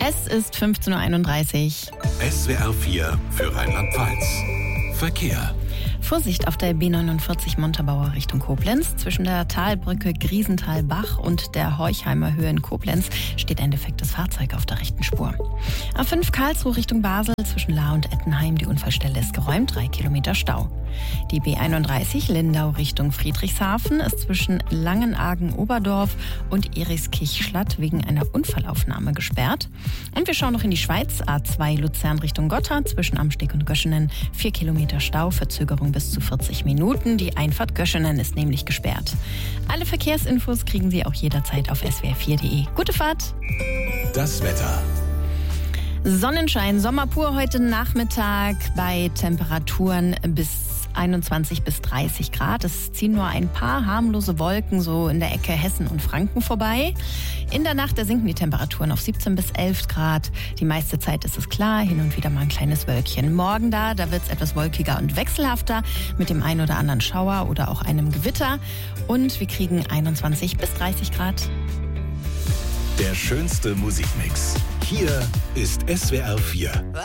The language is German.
Es ist 15.31 Uhr. SWR 4 für Rheinland-Pfalz. Verkehr. Vorsicht auf der B49 Montabaur Richtung Koblenz. Zwischen der Talbrücke Griesenthal-Bach und der Horchheimer Höhe in Koblenz steht ein defektes Fahrzeug auf der rechten Spur. A5 Karlsruhe Richtung Basel. Zwischen Lahr und Ettenheim. Die Unfallstelle ist geräumt. 3 Kilometer Stau. Die B31 Lindau Richtung Friedrichshafen ist zwischen Langenargen-Oberdorf und Eriskirch-Schlatt wegen einer Unfallaufnahme gesperrt. Und wir schauen noch in die Schweiz. A2 Luzern Richtung Gotha zwischen Amsteg und Göschenen. 4 Kilometer Stau, Verzögerung bis zu 40 Minuten. Die Einfahrt Göschenen ist nämlich gesperrt. Alle Verkehrsinfos kriegen Sie auch jederzeit auf swr4.de. Gute Fahrt! Das Wetter. Sonnenschein, Sommer pur heute Nachmittag bei Temperaturen bis 21 bis 30 Grad. Es ziehen nur ein paar harmlose Wolken so in der Ecke Hessen und Franken vorbei. In der Nacht sinken die Temperaturen auf 17 bis 11 Grad. Die meiste Zeit ist es klar, hin und wieder mal ein kleines Wölkchen. Morgen da wird es etwas wolkiger und wechselhafter mit dem ein oder anderen Schauer oder auch einem Gewitter. Und wir kriegen 21 bis 30 Grad. Der schönste Musikmix. Hier ist SWR 4.